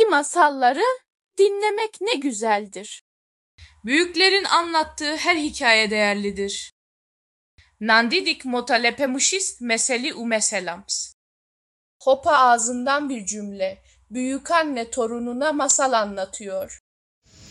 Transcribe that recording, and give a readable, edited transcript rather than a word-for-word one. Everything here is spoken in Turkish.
masalları dinlemek ne güzeldir. Büyüklerin anlattığı her hikaye değerlidir. Nandidik motalepemişis meseli umeselams. Hopa ağzından bir cümle. Büyükanne torununa masal anlatıyor.